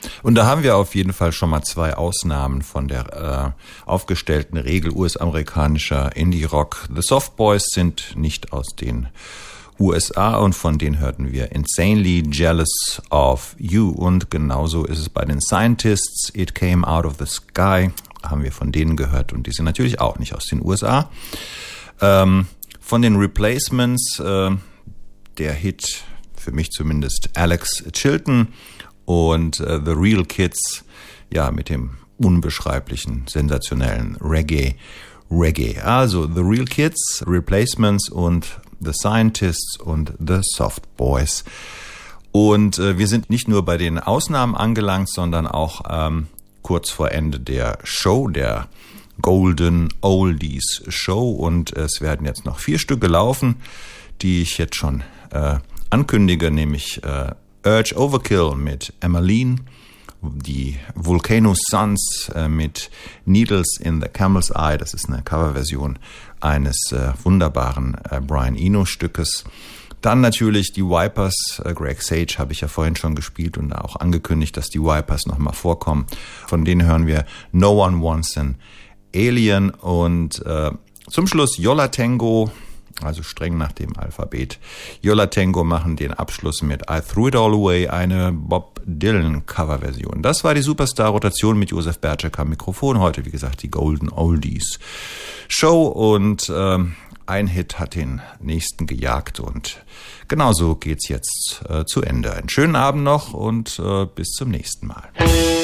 Und da haben wir auf jeden Fall schon mal 2 Ausnahmen von der aufgestellten Regel US-amerikanischer Indie-Rock. The Soft Boys sind nicht aus den USA und von denen hörten wir Insanely Jealous of You. Und genauso ist es bei den Scientists. It Came Out of the Sky haben wir von denen gehört und die sind natürlich auch nicht aus den USA. Von den Replacements der Hit, für mich zumindest, Alex Chilton und The Real Kids, ja, mit dem unbeschreiblichen, sensationellen Reggae. Also The Real Kids, Replacements und The Scientists und The Soft Boys. Und wir sind nicht nur bei den Ausnahmen angelangt, sondern auch kurz vor Ende der Show, der Golden Oldies Show. Und es werden jetzt noch 4 Stücke laufen, die ich jetzt schon ankündige, nämlich Urge Overkill mit Emmeline, die Volcano Suns mit Needles in the Camel's Eye, das ist eine Coverversion eines wunderbaren Brian Eno Stückes. Dann natürlich die Vipers, Greg Sage habe ich ja vorhin schon gespielt und auch angekündigt, dass die Vipers nochmal vorkommen. Von denen hören wir No One Wants an Alien und zum Schluss Yola Tango, also streng nach dem Alphabet. Yola Tango machen den Abschluss mit I Threw It All Away, eine Bob Dylan Coverversion. Das war die Superstar-Rotation mit Josef Berczek am Mikrofon. Heute, wie gesagt, die Golden Oldies Show und ein Hit hat den nächsten gejagt und genauso geht's jetzt zu Ende. Einen schönen Abend noch und bis zum nächsten Mal.